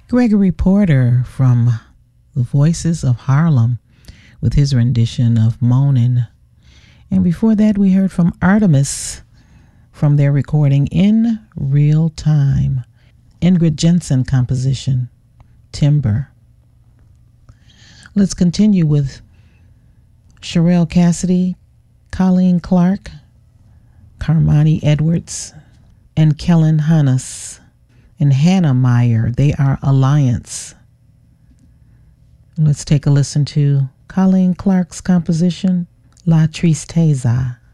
Gregory Porter from the Voices of Harlem with his rendition of Moanin'. And before that, we heard from Artemis from their recording In Real Time. Ingrid Jensen composition, Timber. Let's continue with Sherelle Cassidy, Colleen Clark, Carmani Edwards, and Kellen Hannes and Hannah Meyer. They are Alliance. Let's take a listen to Colleen Clark's composition, La Tristeza.